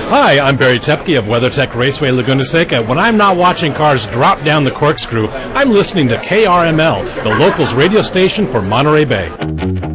Hi, I'm Barry Tepke of WeatherTech Raceway Laguna Seca. When I'm not watching cars drop down the corkscrew, I'm listening to KRML, the locals radio station for Monterey Bay.